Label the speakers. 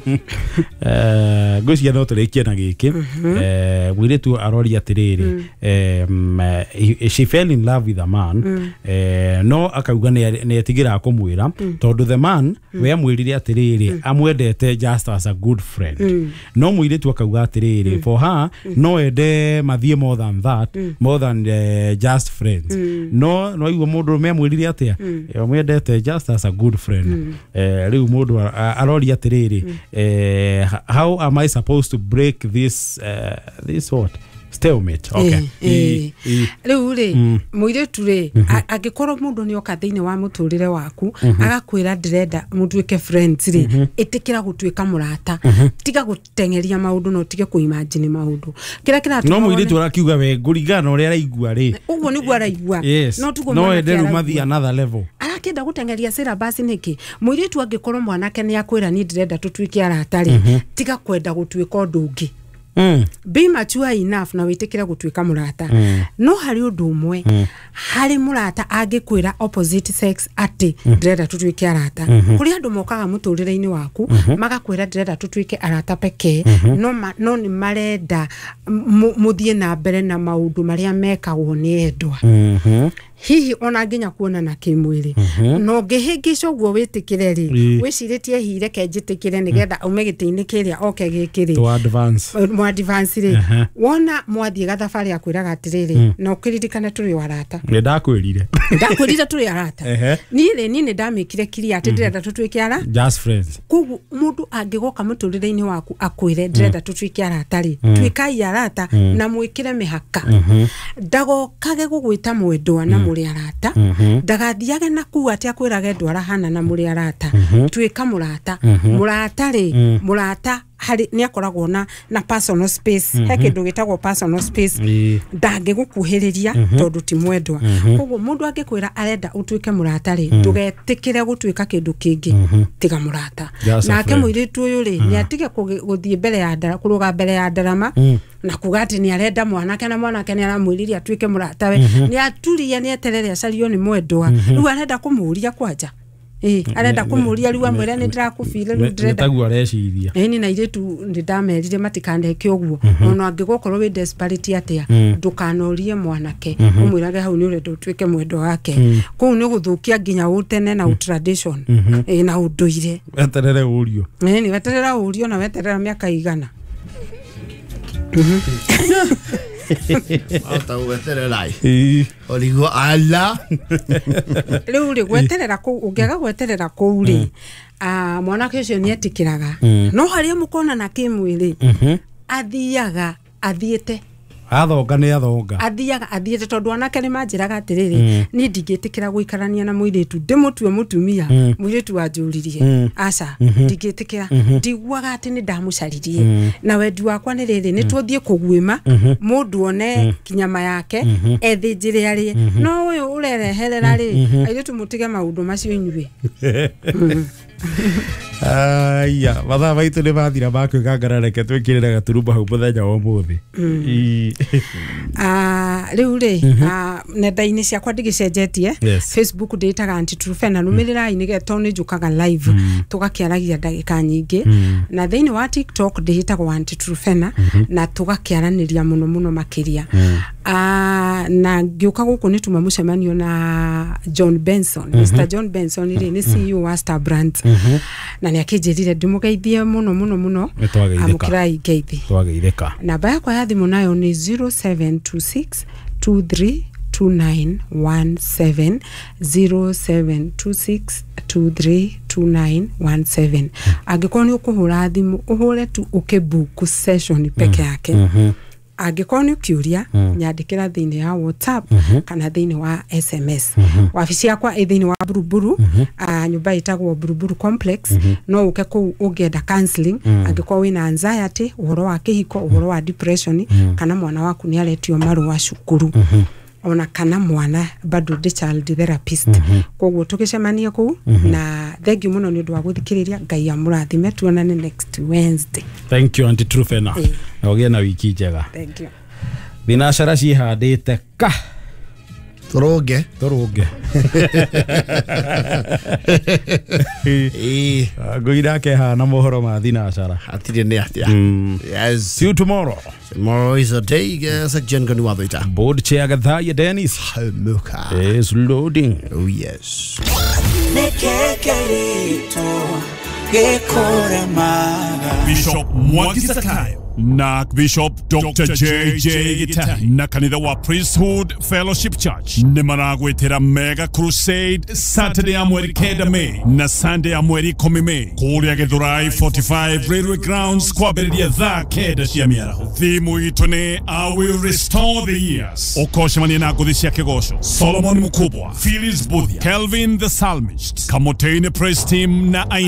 Speaker 1: Ngwĩciria no tũrĩkie na gĩkĩ. Mũirĩtu aroria atĩrĩrĩ, she fell in love with a man, no akauga nĩ etigĩra kũmwĩra tondũ the man we amwĩrire atĩrĩrĩ amwendete just as a good friend. No mũirĩtu akauga atĩrĩrĩ for her no ende mathiĩ more than that, more than just friends. No igua mũndũ me amwĩrire atĩa amwendete just as a good friend. Rĩu mũndũ aroria atĩrĩrĩ, how am I supposed to break this what stalemate? Okay.
Speaker 2: Rĩu rĩ mũirĩtu rĩ angĩkorwo mũndũ nĩ oka thĩinĩ wa mũtũrĩre waku agakwĩra ndĩrenda mũtuĩke friends rĩ ĩtĩkĩra gũtuĩka mũrata, tiga gũtengeria maũndũ no tige kũimagine maũndũ kĩrĩa kĩratũma
Speaker 1: no mũirĩtu arakiuga we ngũringana ũrĩa araigua rĩ
Speaker 2: ũguo nĩguo araigua
Speaker 1: no tugo no enderu mathi another level
Speaker 2: arakenda gũtengeria syllabus nĩkĩ mũirĩtu angĩkorwo mwanake nĩ akwĩra niĩ ndĩrenda tũtuĩke arata rĩ tiga kwenda gũtuĩka ũndũ ũngĩ. Be mature enough na wĩtĩkĩre gũtuĩka mũrata. No harĩ ũndũ ũmwe harĩ mũrata angĩkwĩra opposite sex atĩ ndĩrenda tũtuĩke arata. Kũrĩ andũ mokaga mũtũrĩre-inĩ waku magakwĩra ndĩrenda tũtuĩke arata pekee, no nĩ marenda mũthiĩ na mbere na maũndũ marĩa mekagwo nĩ endwa. Hihi ona nginya kuonana kĩmwĩrĩ. No ngĩhĩngĩca ũguo wĩtĩkĩre rĩ wĩcirĩtie hire kenjĩtĩkĩre nĩgetha ume gĩtĩ-inĩ kĩrĩa oke gĩkĩrĩ to advance rĩ wona mwathiĩ gathabarĩ akwĩraga atĩrĩrĩ na ũkĩririkane tũrĩ arata.
Speaker 1: Ndakwĩrire
Speaker 2: tũrĩ arata. Niĩ nĩ ndamĩkire kiria atĩ ndĩrenda tũtuĩke arata
Speaker 1: just friends.
Speaker 2: Koguo mũndũ angĩgoka mũtũrĩre-inĩ waku akwĩre ndĩrenda tũtuĩke arata rĩ tuĩkai arata na mwĩkĩre mĩhaka. Ndagokage gũgwĩta mwendwa na mũrĩ arata, ndagathiage na kuua atĩ akwĩrage ndwara hana na mũrĩ arata. Tuĩka mũrata. Mũrata rĩ mũrata hari nĩ akoragwo na personal space. He kĩndũ gĩtagwo personal space. Ndangĩgũkuhĩrĩria tondũ ti mwendwa. Koguo mũndũ angĩkwĩra arenda ũtuĩke mũrata rĩ ndũgetĩkĩre gũtuĩka kĩndũ kĩngĩ tiga mũrata. Nake mũirĩtu ũyũ rĩ nĩ atige gũthiĩ mbere ya kũrũga mbere ya ndarama na kuga atĩ nĩ arenda mwanake na mwanake nĩ aramwĩriria atuĩke mũrata we. Nĩ aturia nĩ eterere acario nĩ mwendwa. Rĩu arenda kũmũria kwanja. Arenda kũmũria rĩu amwĩre nĩ ndĩrakũbire rĩu ndĩrenda
Speaker 1: tagu areciria.
Speaker 2: Ni na iretu ndamerire matikandeke ũguo. Ona angĩgokorwo wĩ desperate atĩa ndũkanorie mwanake ũmwĩrage hau nĩ ũrenda ũtuĩke mwendwa wake. Kũu nĩ gũthũkia nginya ũtene na tradition na ũndũire.
Speaker 1: Weterere ũrio.
Speaker 2: Ni weterera ũrio na weterera mĩaka igana.
Speaker 3: Ata weterera oligo ala
Speaker 2: rĩu rĩ gweterera kũu ũngĩaga gweterera kũu rĩ mwanake ũcio nĩ etikiraga no harĩa mũkona na kĩmwĩrĩ athiaga athiĩte
Speaker 1: athonga nĩ athonga
Speaker 2: athiĩte tondũ anake nĩ manjĩraga atĩrĩrĩ niĩ ndingĩtĩkĩra gũikarania na mũirĩtu ndĩmũtue mũtumia mũirĩtu wanjũririe aca ndingĩtĩkĩra ndiguaga atĩ nĩ ndamũcaririe na wendi wakwa nĩ rĩrĩ nĩ tũthiĩ kũguĩma mũndũ one kinyama yake ethĩnjĩre arĩ no ũyũ ũrereherera rĩ airĩtu mũtige maũndũ macio inyuĩ.
Speaker 1: Aya mathaa maitũ nĩ mathira makwĩkangana reke twĩkĩrĩre gaturumba hau mũthenya wa ũmũthĩ.
Speaker 2: Rĩu rĩ nenda-inĩ ciakwa ndigĩcenjetie. Facebook ndĩtaga Aunty Truphena nũmĩrĩrai nĩgetha nĩ njũkaga live tũgakĩaragia ndagĩka nyingĩ na thĩinĩ wa TikTok ndĩtagwo Aunty Truphena na tũgakĩaranĩria mũno makĩria. Na ngĩũka gũkũ nĩ tuma mũcemanio na John Benson. Mr. John Benson nĩ CEO wa Star Brands na nĩ akĩnjĩrire ndĩmũgeithie mũno amũkĩrai ngeithi
Speaker 1: twageithĩka.
Speaker 2: Namba yakwa ya thimũ nayo nĩ 0726232917 0726232917. Angĩkorwo nĩ ũkũhũra thimũ ũhũre tu ũkĩbook session peke yake. Angĩkorwo nĩ ũkĩũria nyandĩkĩra thĩinĩ ya WhatsApp kana thĩinĩ wa SMS. Wabici yakwa ĩ thĩinĩ wa Buruburu, nyũmba ĩtagwo Buruburu Complex. No ũke kũu ũngĩenda counseling angĩkorwo wĩna anxiety, ũhoro wa kĩhiko, ũhoro wa depression kana mwana waku nĩ aretio marũa cukuru. Ona kana mwana bado the child therapist. Koguo tũgĩcemania kũu na thengiũ mũno nĩ ũndũ wa gũthikĩrĩria. Ngai amũrathime tuonane next Wednesday.
Speaker 1: Thank you Aunty Truphena. Na ũgĩe na wiki njega.
Speaker 2: Thank you.
Speaker 1: Thinacara ciĩhandĩte ka
Speaker 3: Toroge.
Speaker 1: Goida ke ha na mohoro ma thinacara.
Speaker 3: Atire ne atia. Yes.
Speaker 1: See you tomorrow.
Speaker 3: Tomorrow is a day section kanu abaita.
Speaker 1: Board chair gadha ya Dennis.
Speaker 3: Muka
Speaker 1: is loading.
Speaker 3: Oh yes.
Speaker 4: Bishop Mwangi Zakayo na Bishop Dr. J.J. Gitahi na kanitha wa Priesthood Fellowship Church ni maragwetera Mega Crusade Saturday ya mweri 9 Mei na Sunday ya mweri 10 Mei kuria Githurai 45 Railway Grounds kwambĩrĩria thaa 9 cia mĩaraho. Thimu itu ni I will restore the years. Ukoshemania na ngũthi cia kĩgoco Solomon Mukubwa, Phyllis Buthia, Kelvin the Psalmist, Kamotene Praise Team na